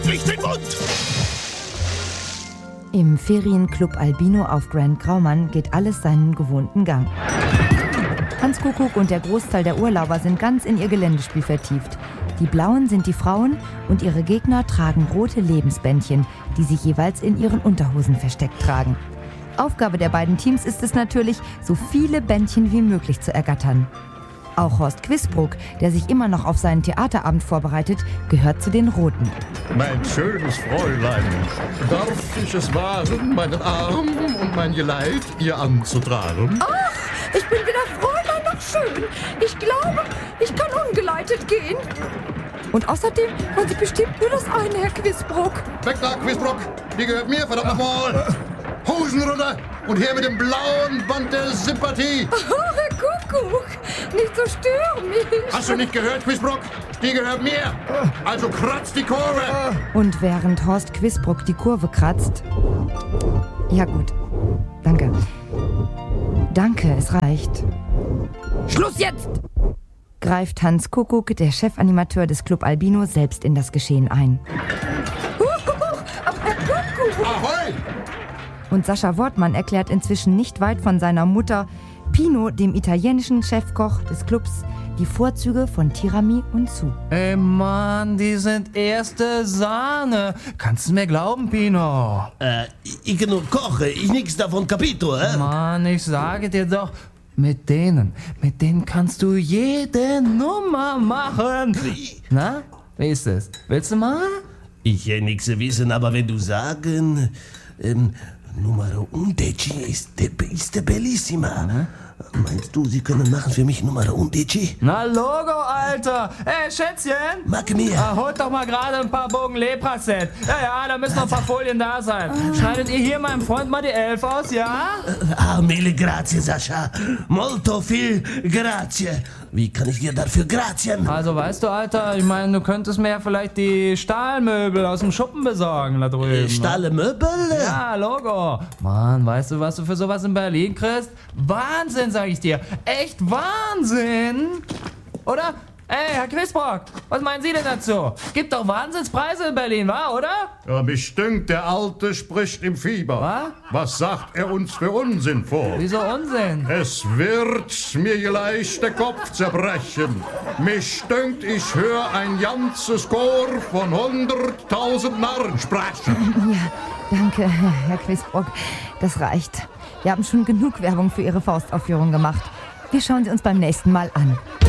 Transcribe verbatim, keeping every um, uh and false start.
endlich den Mund! Im Ferienclub Albino auf Grand Graumann geht alles seinen gewohnten Gang. Hans Kuckuck und der Großteil der Urlauber sind ganz in ihr Geländespiel vertieft. Die Blauen sind die Frauen und ihre Gegner tragen rote Lebensbändchen, die sie jeweils in ihren Unterhosen versteckt tragen. Aufgabe der beiden Teams ist es natürlich, so viele Bändchen wie möglich zu ergattern. Auch Horst Quisbrook, der sich immer noch auf seinen Theaterabend vorbereitet, gehört zu den Roten. Mein schönes Fräulein, darf ich es wagen, meinen Arm und mein Geleit ihr anzutragen? Ach, ich bin weder Fräulein noch schön. Ich glaube, ich kann ungeleitet gehen. Und außerdem wollen Sie bestimmt nur das eine, Herr Quisbrook. Weg da, Quisbrook! Die gehört mir, verdammt nochmal! Hosen runter und her mit dem blauen Band der Sympathie! Oh, Herr Kuckuck, nicht so stürmisch. Hast du nicht gehört, Quisbrook? Die gehört mir! Also kratzt die Kurve! Und während Horst Quisbrook die Kurve kratzt... Ja gut, danke. Danke, es reicht. Schluss jetzt! Greift Hans Kuckuck, der Chefanimateur des Club Albino, selbst in das Geschehen ein. Aber Herr Kuckuck! Ahoi! Und Sascha Wortmann erklärt inzwischen nicht weit von seiner Mutter Pino, dem italienischen Chefkoch des Clubs, die Vorzüge von Tiramisu und Su. Ey Mann, die sind erste Sahne. Kannst du mir glauben, Pino? Äh, ich nur koche, ich nix davon capito, hä? Mann, ich sage dir doch, mit denen, mit denen kannst du jede Nummer machen. Na, wie ist es? Willst du mal? Ich äh, nix wissen, aber wenn du sagen, ähm, Numero undeci ist, ist bellissima. Mhm. Meinst du, sie können machen für mich Numero undeci? Na Logo, Alter! Ey, Schätzchen! Mag mir! Ah, holt doch mal gerade ein paar Bogen Lepraset. Ja, ja, da müssen noch ein paar Folien da sein. Schneidet ihr hier meinem Freund mal die Elf aus, ja? Ah, mille grazie, Sascha. Molto viel grazie. Wie kann ich dir dafür grazien? Also, weißt du, Alter, ich meine, du könntest mir ja vielleicht die Stahlmöbel aus dem Schuppen besorgen da drüben. Stahlmöbel? Ja, Logo. Mann, weißt du, was du für sowas in Berlin kriegst? Wahnsinn, sag ich dir. Echt Wahnsinn. Oder? Ey, Herr Quisbrook, was meinen Sie denn dazu? Gibt doch Wahnsinnspreise in Berlin, wa, oder? Ja, mich dünkt, der Alte spricht im Fieber. Was? Was sagt er uns für Unsinn vor? Wieso Unsinn? Es wird mir gleich der Kopf zerbrechen. Mich dünkt, ich höre ein ganzes Chor von hunderttausend Narren sprechen. Ja, danke, Herr Quisbrook. Das reicht. Wir haben schon genug Werbung für Ihre Faustaufführung gemacht. Wir schauen sie uns beim nächsten Mal an.